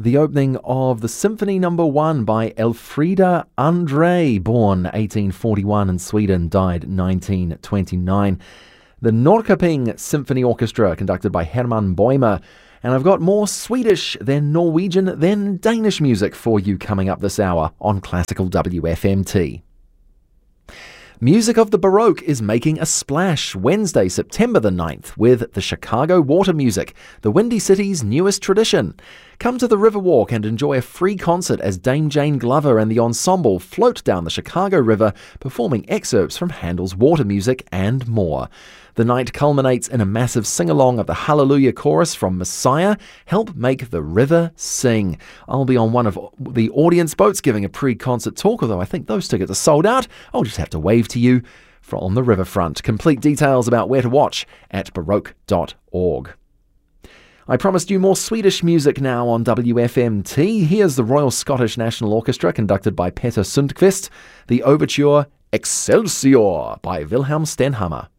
the opening of the Symphony No. 1 by Elfriede Andre, born 1841 in Sweden, died 1929. The Norrköping Symphony Orchestra, conducted by Herman Boimer. And I've got more Swedish than Norwegian than Danish music for you coming up this hour on Classical WFMT. Music of the Baroque is making a splash Wednesday, September the 9th, with the Chicago Water Music, the Windy City's newest tradition. Come to the Riverwalk and enjoy a free concert as Dame Jane Glover and the ensemble float down the Chicago River, performing excerpts from Handel's Water Music and more. The night culminates in a massive sing-along of the Hallelujah Chorus from Messiah, Help Make the River Sing. I'll be on one of the audience boats giving a pre-concert talk, although I think those tickets are sold out. I'll just have to wave to you from the riverfront. Complete details about where to watch at baroque.org. I promised you more Swedish music now on WFMT. Here's the Royal Scottish National Orchestra, conducted by Petter Sundqvist, the overture Excelsior by Wilhelm Stenhammar.